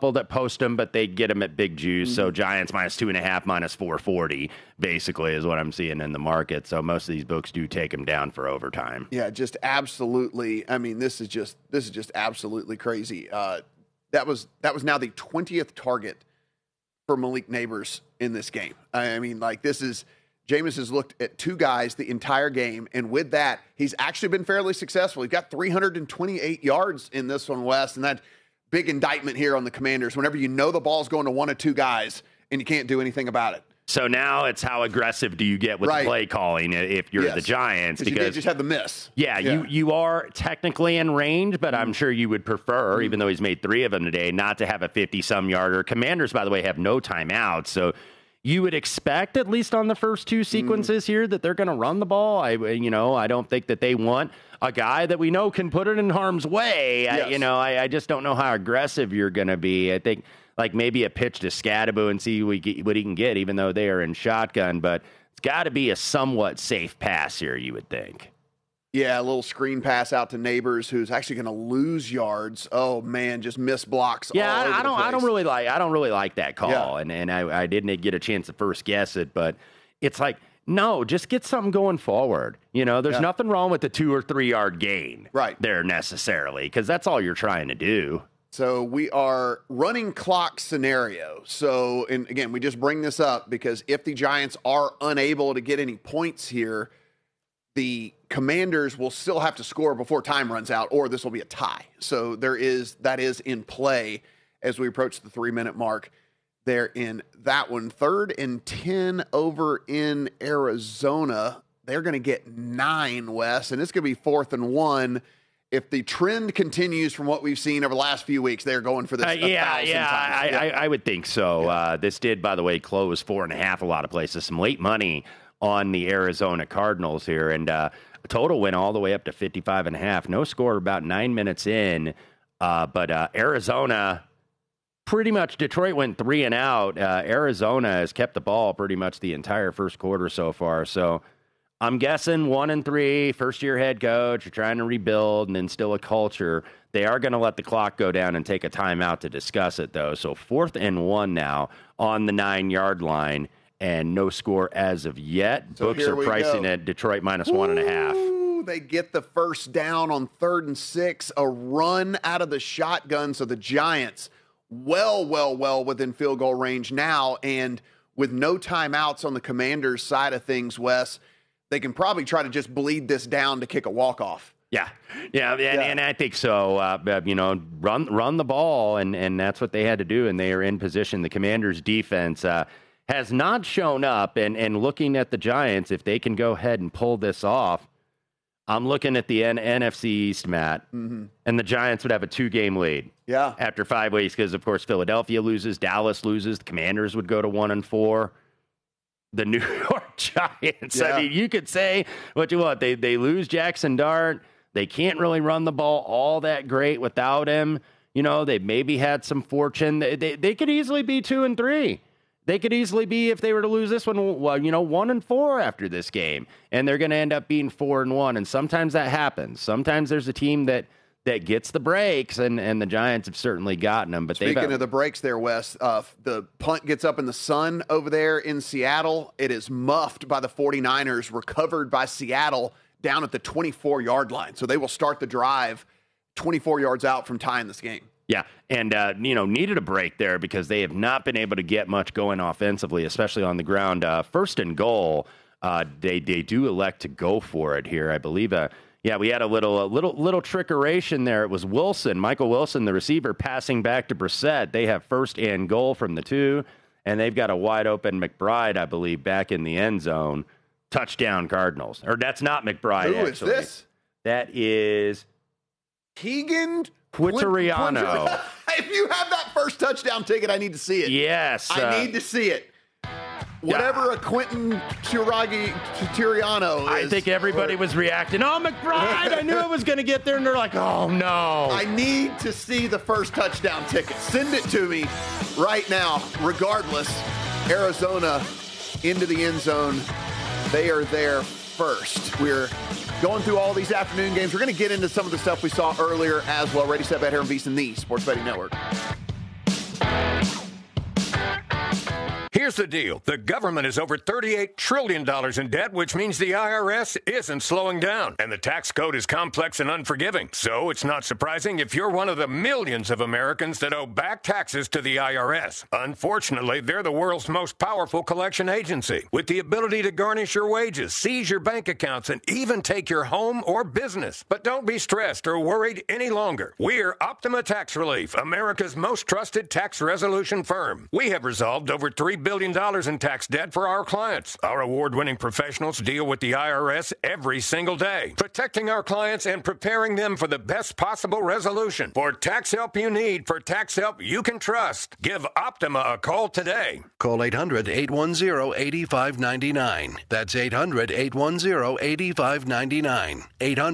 couple that post them, but they get them at big juice. So Giants -2.5, -440, basically, is what I'm seeing in the market. So most of these books do take them down for overtime. Yeah, just absolutely. I mean, this is just absolutely crazy. That was now the 20th target for Malik Nabers in this game. I mean, like, this is Jameis has looked at two guys the entire game, and with that, he's actually been fairly successful. He got 328 yards in this one, Wes, and that big indictment here on the Commanders. Whenever you know the ball's going to one of two guys and you can't do anything about it. So now it's how aggressive do you get with the play calling if you're the Giants? Because you did just have the miss. Yeah, you are technically in range, but I'm sure you would prefer, even though he's made 3 of them today, not to have a 50-some yarder. Commanders, by the way, have no timeouts, so you would expect, at least on the first 2 sequences here, that they're going to run the ball. I don't think that they want a guy that we know can put it in harm's way. Yes. I just don't know how aggressive you're going to be. I think like maybe a pitch to Scadaboo and see what he can get, even though they are in shotgun. But it's got to be a somewhat safe pass here, you would think. Yeah, a little screen pass out to Nabers, who's actually going to lose yards. Oh man, just miss blocks. Yeah, all over the place. I don't really like that call, and I didn't get a chance to first guess it, but it's like, no, just get something going forward. There's nothing wrong with the 2 or 3 yard gain, right there necessarily, because that's all you're trying to do. So we are running clock scenario. So, and again, we just bring this up because if the Giants are unable to get any points here, the Commanders will still have to score before time runs out, or this will be a tie. So that is in play as we approach the 3-minute mark there in that one. 3rd and 10 over in Arizona. They're going to get 9, Wes, and it's going to be 4th and 1. If the trend continues from what we've seen over the last few weeks, they're going for this. I would think so. Yeah. This did, by the way, close 4.5 a lot of places. Some late money on the Arizona Cardinals here, and total went all the way up to 55.5. No score about 9 minutes in, but Arizona, pretty much Detroit went 3 and out. Arizona has kept the ball pretty much the entire first quarter so far, so I'm guessing 1-3, first-year head coach, you're trying to rebuild and instill a culture. They are going to let the clock go down and take a timeout to discuss it, though. So 4th and 1 now on the 9-yard line, and no score as of yet. So books are pricing at Detroit -1.5. They get the first down on 3rd and 6, a run out of the shotgun. So the Giants well within field goal range now, and with no timeouts on the Commanders' side of things, Wes, they can probably try to just bleed this down to kick a walk-off. Yeah, and I think so. Run the ball, and that's what they had to do, and they are in position. The Commanders' defense has not shown up, and looking at the Giants, if they can go ahead and pull this off, I'm looking at the NFC East, Matt, and the Giants would have a 2-game lead. Yeah. After 5 weeks, because, of course, Philadelphia loses, Dallas loses, the Commanders would go to 1-4. The New York Giants. Yeah. I mean, you could say what you want. They lose Jackson Dart. They can't really run the ball all that great without him. They maybe had some fortune. They could easily be 2-3. They could easily be, if they were to lose this one, 1-4 after this game. And they're going to end up being 4-1. And sometimes that happens. Sometimes there's a team that gets the breaks, and the Giants have certainly gotten them. But speaking of the breaks there, Wes, the punt gets up in the sun over there in Seattle. It is muffed by the 49ers, recovered by Seattle down at the 24-yard line. So they will start the drive 24 yards out from tying this game. Yeah, and, needed a break there because they have not been able to get much going offensively, especially on the ground. 1st and goal, they do elect to go for it here, I believe. We had a little trickeration there. It was Michael Wilson, the receiver, passing back to Brissett. They have 1st and goal from the 2, and they've got a wide-open McBride, I believe, back in the end zone. Touchdown Cardinals. Or that's not McBride, Who actually. is this? That is Keegan Quitoriano. If you have that first touchdown ticket, I need to see it. Yes. I need to see it. Whatever a Quentin Quitoriano is. I think everybody was reacting. Oh, McBride, I knew I was going to get there. And they're like, oh, no. I need to see the first touchdown ticket. Send it to me right now. Regardless, Arizona into the end zone. They are there first. We're going through all these afternoon games. We're going to get into some of the stuff we saw earlier as well. Ready, set, bet here on VSiN, the Sports Betting Network. Here's the deal. The government is over $38 trillion in debt, which means the IRS isn't slowing down. And the tax code is complex and unforgiving. So it's not surprising if you're one of the millions of Americans that owe back taxes to the IRS. Unfortunately, they're the world's most powerful collection agency, with the ability to garnish your wages, seize your bank accounts, and even take your home or business. But don't be stressed or worried any longer. We're Optima Tax Relief, America's most trusted tax resolution firm. We have resolved over $3 billion in tax debt for our clients. Our award-winning professionals deal with the IRS every single day, protecting our clients and preparing them for the best possible resolution. For tax help you need, for tax help you can trust, give Optima a call today. Call 800-810-8599. That's 800-810-8599.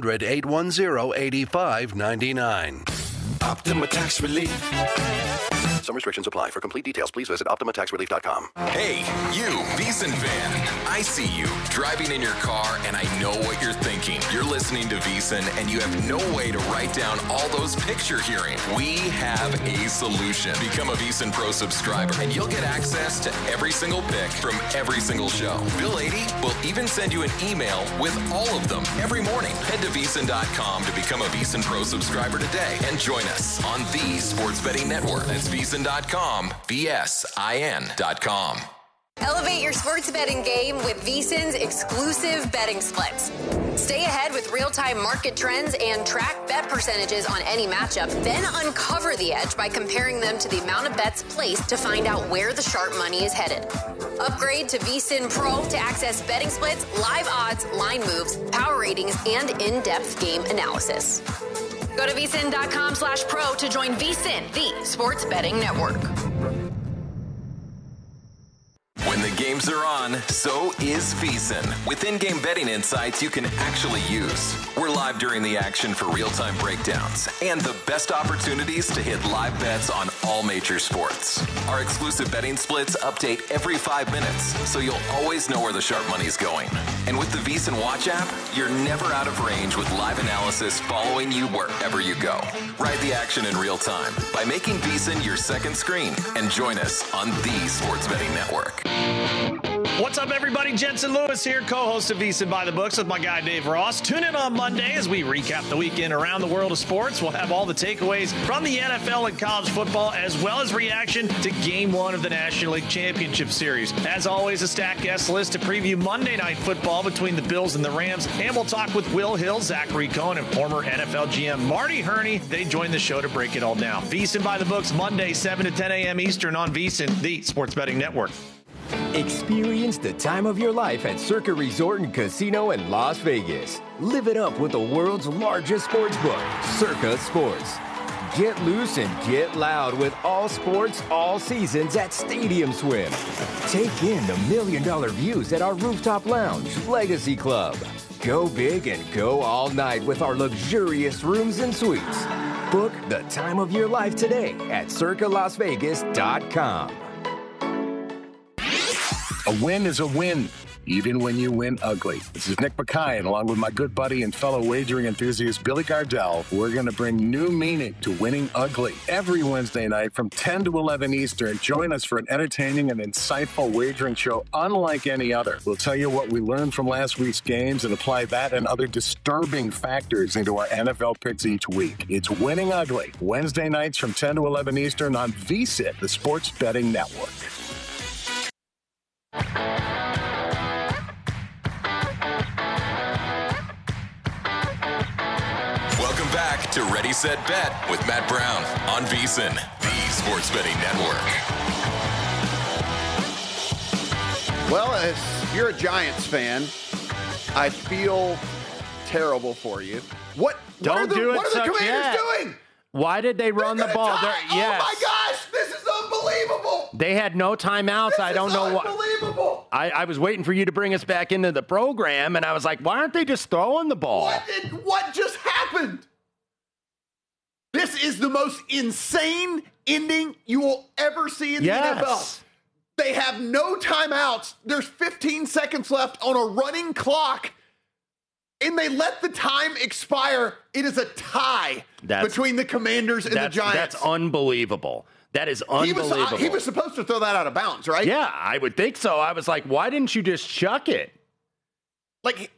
800-810-8599. Optima Tax Relief. Some restrictions apply. For complete details, please visit OptimaTaxRelief.com. Hey, you, VEASAN fan. I see you driving in your car, and I know what you're thinking. You're listening to VEASAN, and you have no way to write down all those picks you're hearing. We have a solution. Become a VEASAN Pro subscriber, and you'll get access to every single pick from every single show. Bill 80 will even send you an email with all of them every morning. Head to VEASAN.com to become a VEASAN Pro subscriber today, and join us on the Sports Betting Network. That's VEASAN.com, VSIN.com. Elevate your sports betting game with VEASAN's exclusive betting splits. Stay ahead with real-time market trends and track bet percentages on any matchup, then uncover the edge by comparing them to the amount of bets placed to find out where the sharp money is headed. Upgrade to VEASAN Pro to access betting splits, live odds, line moves, power ratings, and in-depth game analysis. Go to VEASAN.com/pro to join VEASAN, the sports betting network. When the games are on, so is VEASAN. With in-game betting insights you can actually use. We're live during the action for real-time breakdowns and the best opportunities to hit live bets on all major sports. Our exclusive betting splits update every 5 minutes, so you'll always know where the sharp money's going. And with the VEASAN Watch app, you're never out of range with live analysis following you wherever you go. Ride the action in real time by making VEASAN your second screen and join us on the Sports Betting Network. What's up, everybody? Jensen Lewis here, co-host of VEASAN by the Books with my guy Dave Ross. Tune in on Monday as we recap the weekend around the world of sports. We'll have all the takeaways from the NFL and college football, as well as reaction to Game 1 of the National League Championship Series. As always, a stacked guest list to preview Monday Night Football between the Bills and the Rams. And we'll talk with Will Hill, Zachary Cohn, and former NFL GM Marty Herney. They join the show to break it all down. VEASAN by the Books, Monday, 7 to 10 a.m. Eastern on VEASAN, the Sports Betting Network. Experience the time of your life at Circa Resort and Casino in Las Vegas. Live it up with the world's largest sports book, Circa Sports. Get loose and get loud with all sports, all seasons at Stadium Swim. Take in the $1 million views at our rooftop lounge, Legacy Club. Go big and go all night with our luxurious rooms and suites. Book the time of your life today at circalasvegas.com. A win is a win, even when you win ugly. This is Nick Mackay, and along with my good buddy and fellow wagering enthusiast Billy Gardell, we're going to bring new meaning to winning ugly. Every Wednesday night from 10 to 11 Eastern, join us for an entertaining and insightful wagering show unlike any other. We'll tell you what we learned from last week's games and apply that and other disturbing factors into our NFL picks each week. It's Winning Ugly, Wednesday nights from 10 to 11 Eastern on VSiN, the Sports Betting Network. Welcome back to Ready, Set, Bet with Matt Brown on VEASAN, the Sports Betting Network. Well, if you're a Giants fan, I feel terrible for you. What are the Commanders doing? Why did they run the ball? Yes. Oh my gosh, this is unbelievable. They had no timeouts. I don't know what. Unbelievable. I was waiting for you to bring us back into the program, and I was like, why aren't they just throwing the ball? What just happened? This is the most insane ending you will ever see in the NFL. They have no timeouts. There's 15 seconds left on a running clock, and they let the time expire. It is a tie between the Commanders and the Giants. That's unbelievable. That is unbelievable. He was supposed to throw that out of bounds, right? Yeah, I would think so. I was like, why didn't you just chuck it? Like,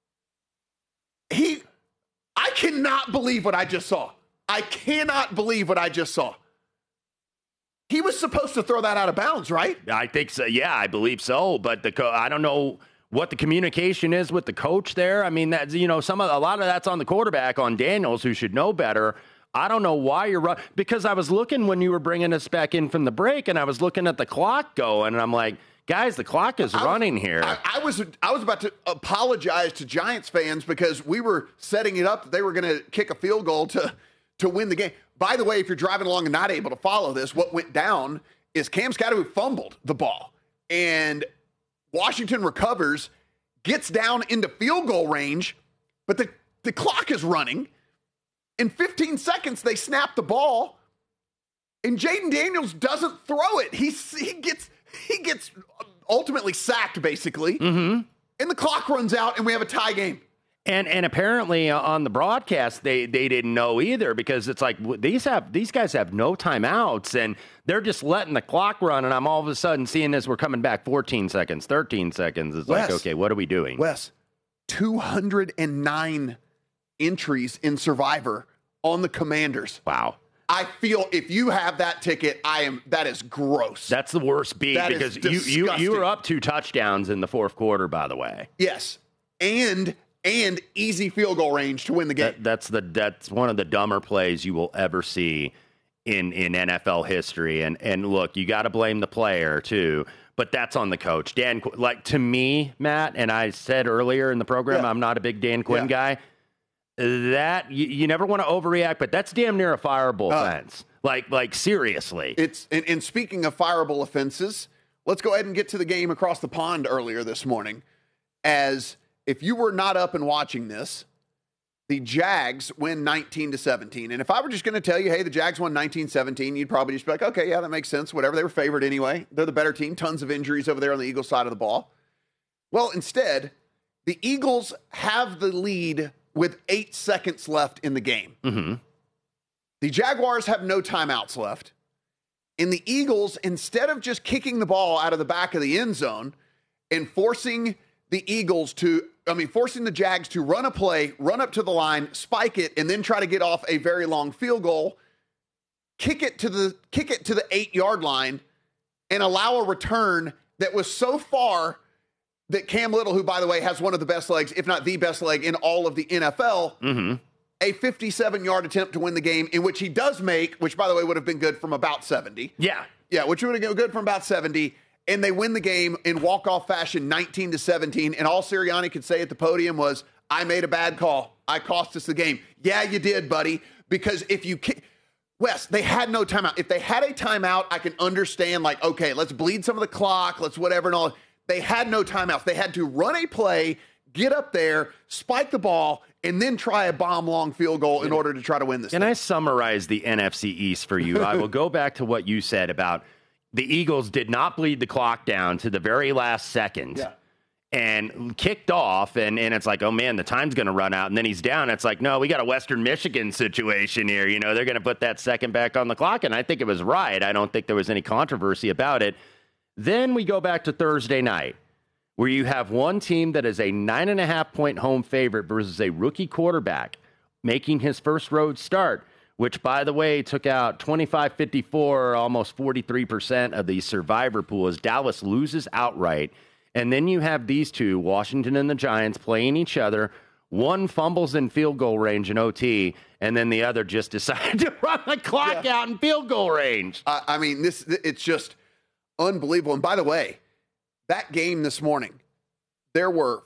I cannot believe what I just saw. I cannot believe what I just saw. He was supposed to throw that out of bounds, right? I think so. Yeah, I believe so. But I don't know what the communication is with the coach there. I mean, that's, a lot of that's on the quarterback, on Daniels, who should know better. I don't know why you're running, because I was looking when you were bringing us back in from the break, and I was looking at the clock going, and I'm like, guys, the clock is running here. I was about to apologize to Giants fans because we were setting it up that they were going to kick a field goal to win the game. By the way, if you're driving along and not able to follow this, what went down is Cam Skattebo fumbled the ball, and Washington recovers, gets down into field goal range, but the clock is running. In 15 seconds, they snap the ball, and Jaden Daniels doesn't throw it. He gets ultimately sacked, basically, and the clock runs out, and we have a tie game. And apparently on the broadcast, they didn't know either, because it's like these guys have no timeouts, and they're just letting the clock run, and I'm all of a sudden seeing as we're coming back 14 seconds, 13 seconds. It's like, okay, what are we doing? Wes, 209 entries in Survivor on the Commanders. Wow. I feel if you have that ticket, that is gross. That's the worst beat, because you were up 2 touchdowns in the fourth quarter, by the way. Yes. And easy field goal range to win the game. That's one of the dumber plays you will ever see in NFL history. And look, you got to blame the player too, but that's on the coach. To me, Matt, and I said earlier in the program, I'm not a big Dan Quinn guy. That you never want to overreact, but that's damn near a fireable offense. Like seriously. It's and speaking of fireable offenses, let's go ahead and get to the game across the pond earlier this morning. As if you were not up and watching this, the Jags win 19-17. And if I were just going to tell you, hey, the Jags won 19-17, you'd probably just be like, okay, yeah, that makes sense. Whatever. They were favored anyway. They're the better team. Tons of injuries over there on the Eagles side of the ball. Well, instead, the Eagles have the lead with 8 seconds left in the game. Mm-hmm. The Jaguars have no timeouts left. And the Eagles, instead of just kicking the ball out of the back of the end zone and forcing the Jags to run a play, run up to the line, spike it, and then try to get off a very long field goal, kick it to the 8-yard line, and allow a return that was so far that Cam Little, who, by the way, has one of the best legs, if not the best leg in all of the NFL, a 57-yard attempt to win the game, in which he does make, which, by the way, would have been good from about 70. Yeah, which would have been good from about 70. And they win the game in walk-off fashion, 19-17. And all Sirianni could say at the was, I made a bad call. I cost us the game. Yeah, you did, buddy. Because if you Wes, they had no timeout. If they had a timeout, I can understand, like, okay, let's bleed some of the clock, let's whatever and all. They had no timeouts. They had to run a play, get up there, spike the ball, and then try a bomb-long field goal in order to try to win this Can thing. I summarize the NFC East for you? I will go back to what you said about the Eagles did not bleed the clock down to the very last second and kicked off. And it's like, oh, man, the time's going to run out. And then he's down. It's like, no, we got a Western Michigan situation here. They're going to put that second back on the clock. And I think it was right. I don't think there was any controversy about it. Then we go back to Thursday night, where you have one team that is a 9.5-point home favorite versus a rookie quarterback making his first road start, which, by the way, took out 25-54, almost 43% of the survivor pool as Dallas loses outright. And then you have these two, Washington and the Giants, playing each other. One fumbles in field goal range in OT, and then the other just decided to run the clock out in field goal range. I mean, it's just unbelievable. And by the way, that game this morning, there were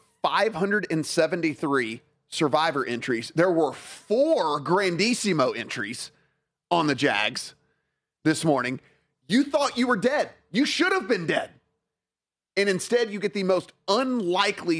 573 survivor entries. There were 4 Grandissimo entries on the Jags this morning. You thought you were dead. You should have been dead. And instead, you get the most unlikely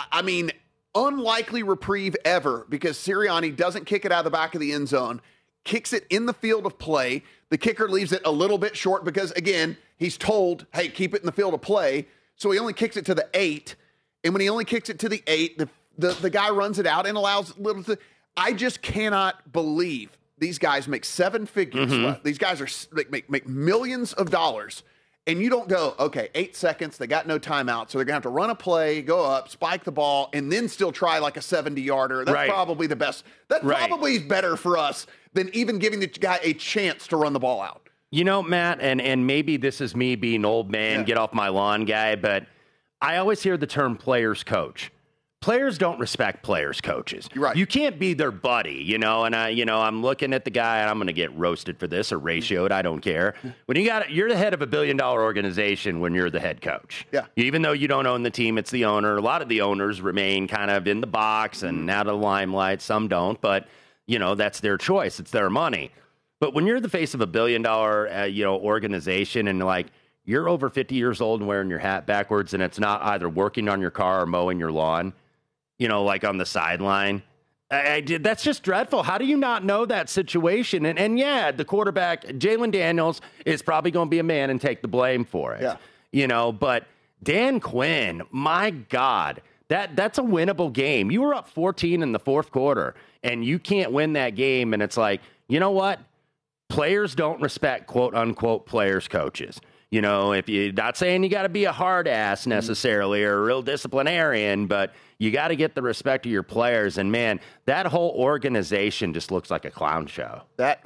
reprieve ever, because Sirianni doesn't kick it out of the back of the end zone, kicks it in the field of play. The kicker leaves it a little bit short because, again, he's told, hey, keep it in the field of play. So he only kicks it to the 8. And when he only kicks it to the 8, the guy runs it out and allows little. I just cannot believe these guys make seven figures. These guys are make millions of dollars. And you don't go, okay, 8 seconds, they got no timeout, so they're going to have to run a play, go up, spike the ball, and then still try like a 70-yarder. That's probably the best. That probably is better for us than even giving the guy a chance to run the ball out. You know, Matt, and maybe this is me being old man, get off my lawn guy, but I always hear the term players coach. Players don't respect players' coaches. You're right. You can't be their buddy, and I'm looking at the guy, and I'm going to get roasted for this or ratioed. I don't care. When you're the head of $1 billion organization when you're the head coach. Yeah. Even though you don't own the team, it's the owner. A lot of the owners remain kind of in the box and out of the limelight. Some don't, but that's their choice. It's their money. But when you're the face of $1 billion, organization, and like you're over 50 years old and wearing your hat backwards, and it's not either working on your car or mowing your lawn. Like on the sideline. That's just dreadful. How do you not know that situation? And the quarterback, Jalen Daniels, is probably going to be a man and take the blame for it. Yeah. But Dan Quinn, my God, that's a winnable game. You were up 14 in the fourth quarter, and you can't win that game. And it's like, you know what? Players don't respect, quote unquote, players' coaches. If you're not saying you got to be a hard ass necessarily or a real disciplinarian, but you got to get the respect of your players. And man, that whole organization just looks like a clown show.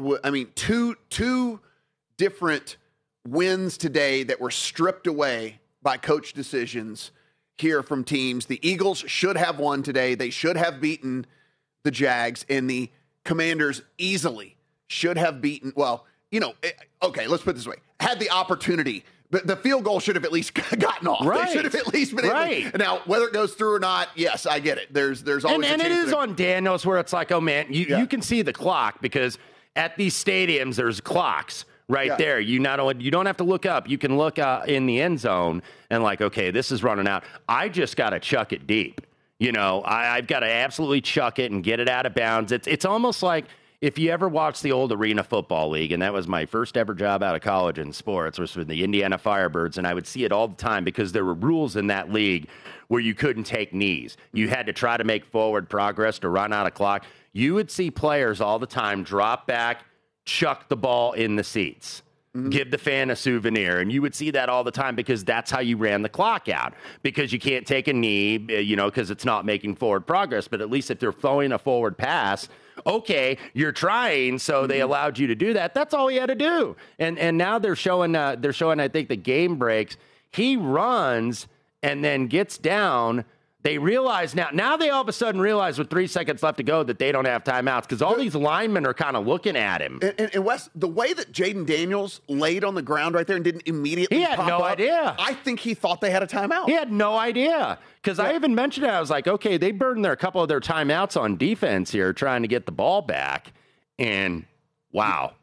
Two different wins today that were stripped away by coach decisions here from teams. The Eagles should have won today. They should have beaten the Jags, and the Commanders easily should have beaten. Well, okay, let's put it this way. Had the opportunity, but the field goal should have at least gotten off. Right. They should have at least been able. Now, whether it goes through or not, yes, I get it. There's always and a chance it is on Daniels where it's like, oh man, you can see the clock because at these stadiums there's clocks right there. You don't have to look up. You can look in the end zone and like, okay, this is running out. I just got to chuck it deep. I've got to absolutely chuck it and get it out of bounds. It's almost like. If you ever watched the old Arena Football League, and that was my first ever job out of college in sports, was for the Indiana Firebirds, and I would see it all the time because there were rules in that league where you couldn't take knees. You had to try to make forward progress to run out of clock. You would see players all the time drop back, chuck the ball in the seats. Give the fan a souvenir. And you would see that all the time because that's how you ran the clock out. Because you can't take a knee, because it's not making forward progress. But at least if they're throwing a forward pass, okay, you're trying, so they allowed you to do that. That's all he had to do. And now they're showing, I think, the game breaks. He runs and then gets down. They realize now they all of a sudden realize with 3 seconds left to go that they don't have timeouts because all these linemen are kind of looking at him. And Wes, the way that Jaden Daniels laid on the ground right there and didn't immediately he had pop no up, idea. I think he thought they had a timeout. He had no idea because I even mentioned it. I was like, okay, they burned a couple of their timeouts on defense here trying to get the ball back. And wow.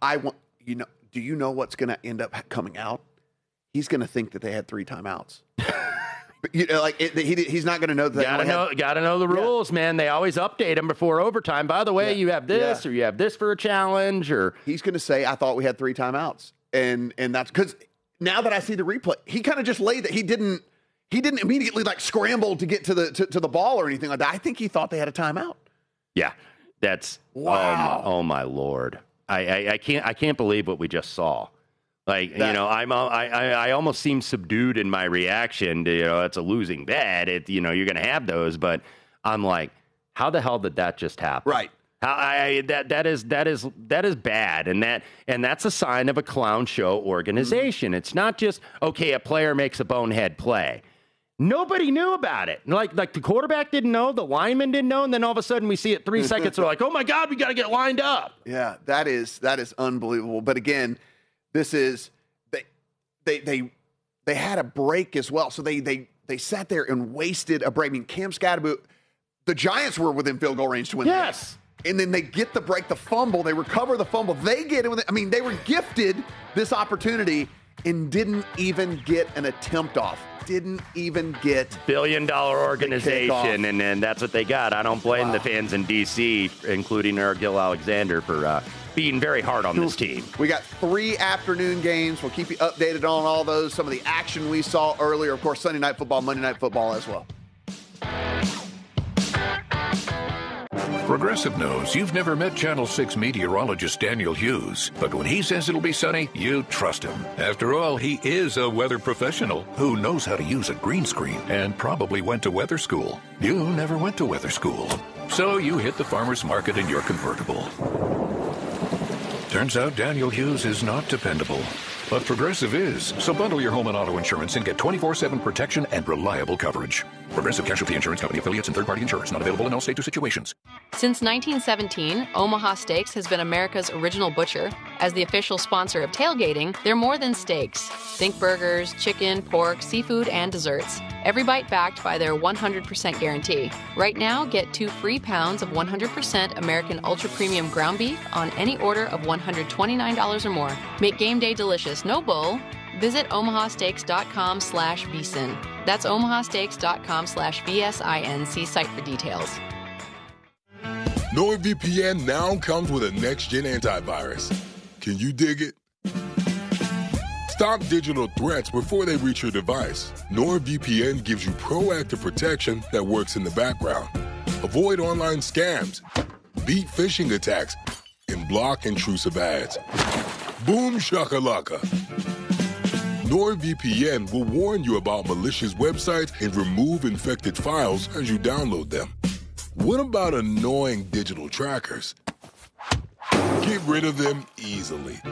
Do you know what's going to end up coming out? He's going to think that they had 3 timeouts. But, he's not going to know that. Gotta know the rules, man. They always update them before overtime. By the way, you have this or you have this for a challenge. Or he's going to say, "I thought we had 3 timeouts," and that's because now that I see the replay, he kind of just laid that. He didn't immediately scramble to get to the ball or anything like that. I think he thought they had a timeout. Yeah, that's wow. Oh my Lord, I can't believe what we just saw. I almost seem subdued in my reaction to, it's a losing bet. You're going to have those, but I'm like, how the hell did that just happen? Right. That is bad. And that's a sign of a clown show organization. It's not just, okay, a player makes a bonehead play. Nobody knew about it. Like the quarterback didn't know, the lineman didn't know, and then all of a sudden we see it 3 seconds. We're like, oh my God, we got to get lined up. Yeah, that is unbelievable. But again, this is they had a break as well, so they sat there and wasted a break. I mean, Cam Scatterbo, the Giants were within field goal range to win. Yes, the game. And then they get the break, the fumble, they recover the fumble, they get it with it. I mean, they were gifted this opportunity and didn't even get an attempt off. Didn't even get $1 billion organization, and that's what they got. I don't blame the fans in D.C., including Eric Gill Alexander, for being very hard on this team. We got 3 afternoon games. We'll keep you updated on all those. Some of the action we saw earlier. Of course, Sunday Night Football, Monday Night Football as well. Progressive knows you've never met Channel 6 meteorologist Daniel Hughes, but when he says it'll be sunny, you trust him. After all, he is a weather professional who knows how to use a green screen and probably went to weather school. You never went to weather school, so you hit the farmer's market in your convertible. Turns out Daniel Hughes is not dependable, but Progressive is. So bundle your home and auto insurance and get 24/7 protection and reliable coverage. Progressive Casualty Insurance Company affiliates and third-party insurers. Not available in all states or situations. Since 1917, Omaha Steaks has been America's original butcher. As the official sponsor of tailgating, they're more than steaks. Think burgers, chicken, pork, seafood, and desserts. Every bite backed by their 100% guarantee. Right now, get 2 free pounds of 100% American Ultra Premium ground beef on any order of $129 or more. Make game day delicious, no bull. Visit omahasteaks.com/vsin. That's omahasteaks.com/VSIN. Site for details. NordVPN now comes with a next-gen antivirus. Can you dig it? Stop digital threats before they reach your device. NordVPN gives you proactive protection that works in the background. Avoid online scams, beat phishing attacks, and block intrusive ads. Boom shakalaka. NordVPN will warn you about malicious websites and remove infected files as you download them. What about annoying digital trackers? Get rid of them easily.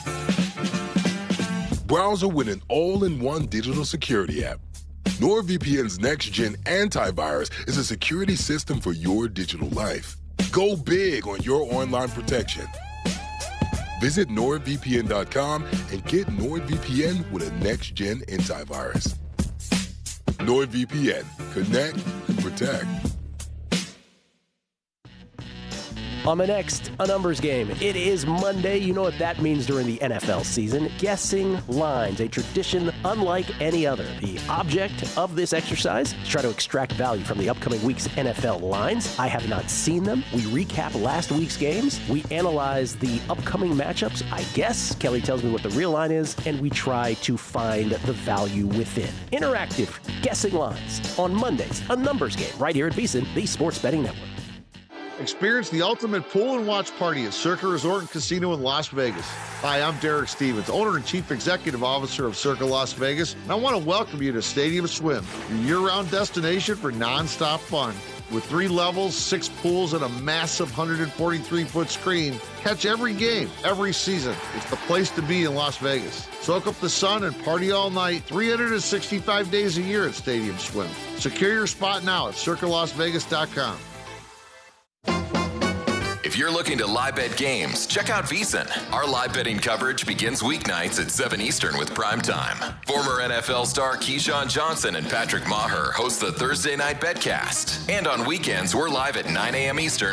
Browser with an all-in-one digital security app. NordVPN's next-gen antivirus is a security system for your digital life. Go big on your online protection. Visit NordVPN.com and get NordVPN with a next-gen antivirus. NordVPN. Connect and protect. On the next A Numbers Game, it is Monday. You know what that means during the NFL season. Guessing lines, a tradition unlike any other. The object of this exercise is try to extract value from the upcoming week's NFL lines. I have not seen them. We recap last week's games. We analyze the upcoming matchups. I guess Kelly tells me what the real line is, and we try to find the value within. Interactive guessing lines on Mondays. A Numbers Game right here at VSiN, the Sports Betting Network. Experience the ultimate pool and watch party at Circa Resort and Casino in Las Vegas. Hi, I'm Derek Stevens, owner and chief executive officer of Circa Las Vegas, and I want to welcome you to Stadium Swim, your year-round destination for nonstop fun. With 3 levels, 6 pools, and a massive 143-foot screen, catch every game, every season. It's the place to be in Las Vegas. Soak up the sun and party all night, 365 days a year at Stadium Swim. Secure your spot now at CircaLasVegas.com. If you're looking to live bet games, check out VSiN. Our live betting coverage begins weeknights at 7 Eastern with Prime Time. Former NFL star Keyshawn Johnson and Patrick Maher host the Thursday Night Betcast. And on weekends, we're live at 9 a.m. Eastern